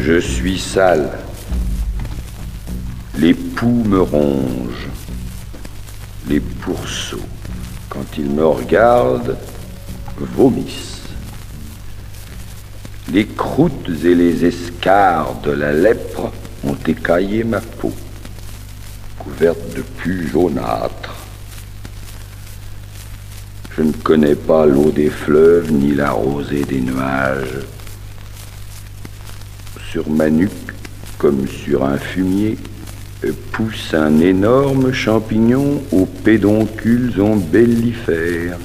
Je suis sale. Les poux me rongent. Les pourceaux, quand ils me regardent, vomissent. Les croûtes et les escarres de la lèpre ont écaillé ma peau, couverte de pus jaunâtres. Je ne connais pas l'eau des fleuves ni la rosée des nuages. Sur ma nuque, comme sur un fumier, pousse un énorme champignon aux pédoncules ombellifères.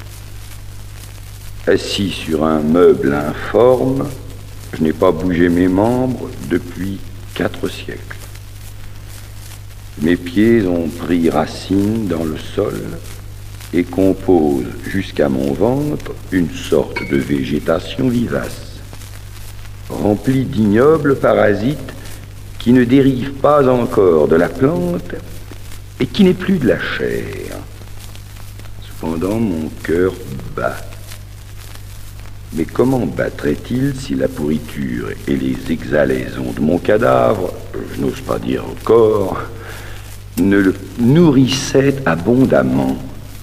Assis sur un meuble informe, je n'ai pas bougé mes membres depuis 4 siècles. Mes pieds ont pris racine dans le sol et composent jusqu'à mon ventre une sorte de végétation vivace, remplie d'ignobles parasites qui ne dérivent pas encore de la plante et qui n'est plus de la chair. Cependant, mon cœur bat. Mais comment battrait-il si la pourriture et les exhalaisons de mon cadavre, je n'ose pas dire corps, ne le nourrissaient abondamment?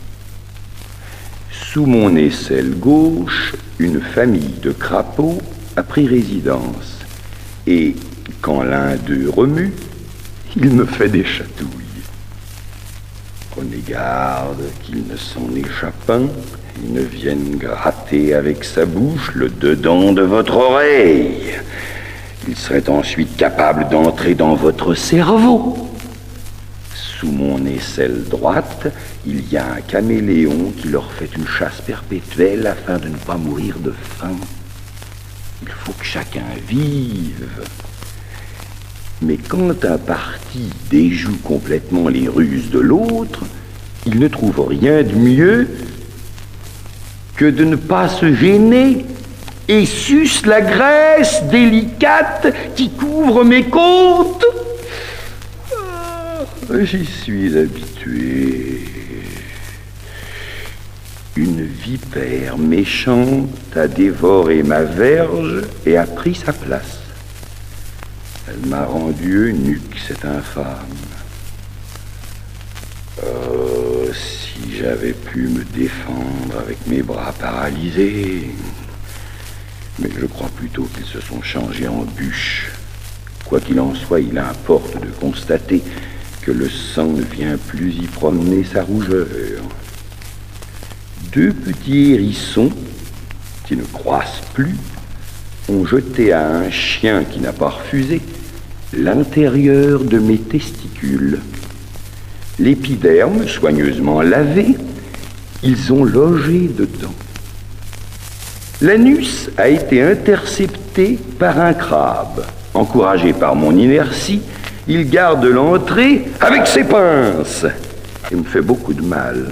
Sous mon aisselle gauche, une famille de crapauds a pris résidence, et quand l'un d'eux remue, il me fait des chatouilles. Prenez garde qu'il ne s'en échappe un, il ne vienne gratter avec sa bouche le dedans de votre oreille. Il serait ensuite capable d'entrer dans votre cerveau. Sous mon aisselle droite, il y a un caméléon qui leur fait une chasse perpétuelle afin de ne pas mourir de faim. Il faut que chacun vive. Mais quand un parti déjoue complètement les ruses de l'autre, il ne trouve rien de mieux que de ne pas se gêner et suce la graisse délicate qui couvre mes côtes. J'y suis habitué. Une vipère méchante a dévoré ma verge et a pris sa place. Elle m'a rendu eunuque, cette infâme. Oh, si j'avais pu me défendre avec mes bras paralysés. Mais je crois plutôt qu'ils se sont changés en bûches. Quoi qu'il en soit, il importe de constater que le sang ne vient plus y promener sa rougeur. 2 petits hérissons, qui ne croissent plus, ont jeté à un chien qui n'a pas refusé l'intérieur de mes testicules. L'épiderme soigneusement lavé, ils ont logé dedans. L'anus a été intercepté par un crabe. Encouragé par mon inertie, il garde l'entrée avec ses pinces et me fait beaucoup de mal.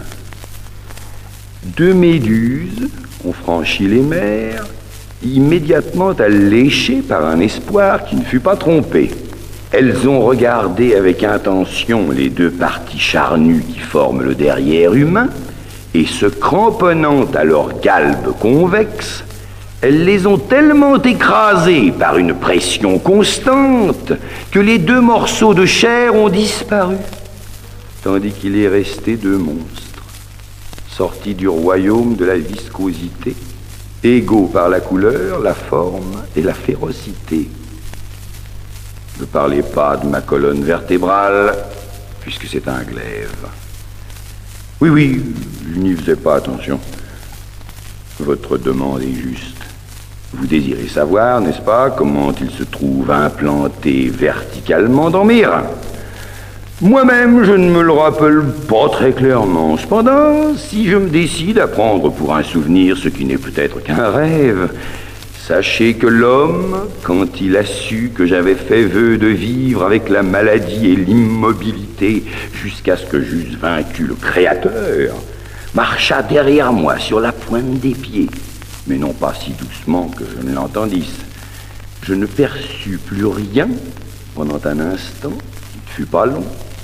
2 méduses ont franchi les mers, immédiatement alléchées par un espoir qui ne fut pas trompé. Elles ont regardé avec intention les 2 parties charnues qui forment le derrière humain, et se cramponnant à leur galbe convexe, elles les ont tellement écrasées par une pression constante que les 2 morceaux de chair ont disparu, tandis qu'il est resté 2 monstres, sortis du royaume de la viscosité, égaux par la couleur, la forme et la férocité. Ne parlez pas de ma colonne vertébrale, puisque c'est un glaive. Oui, je n'y faisais pas attention. Votre demande est juste. Vous désirez savoir, n'est-ce pas, comment il se trouve implanté verticalement dans mes reins? Moi-même, je ne me le rappelle pas très clairement. Cependant, si je me décide à prendre pour un souvenir ce qui n'est peut-être qu'un rêve, sachez que l'homme, quand il a su que j'avais fait vœu de vivre avec la maladie et l'immobilité jusqu'à ce que j'eusse vaincu le Créateur, marcha derrière moi sur la pointe des pieds, mais non pas si doucement que je ne l'entendisse. Je ne perçus plus rien pendant un instant qui ne fut pas long.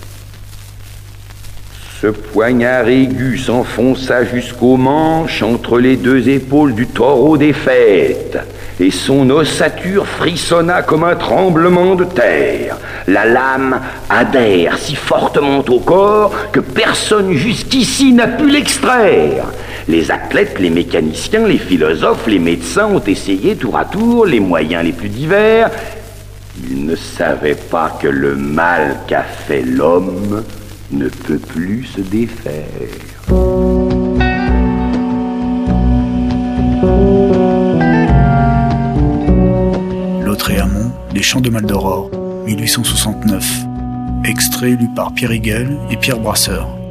Ce poignard aigu s'enfonça jusqu'au manche entre les 2 épaules du taureau des fêtes. et son ossature frissonna comme un tremblement de terre. La lame adhère si fortement au corps que personne jusqu'ici n'a pu l'extraire. Les athlètes, les mécaniciens, les philosophes, les médecins ont essayé tour à tour les moyens les plus divers. Ils ne savaient pas que le mal qu'a fait l'homme ne peut plus se défaire. Lautréamont, Les Chants de Maldoror, 1869. Extrait lu par Pierre Higuel et Pierre Brasseur.